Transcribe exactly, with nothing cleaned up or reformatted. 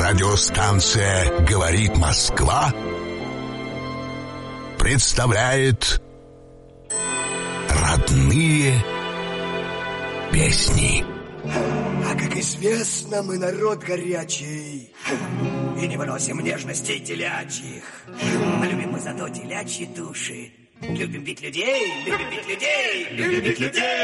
Радиостанция «Говорит Москва» представляет родные песни. А как известно, мы народ горячий и не выносим нежностей телячьих. Но любим мы зато телячьи души. Любим бить людей, любим бить людей, любим бить людей.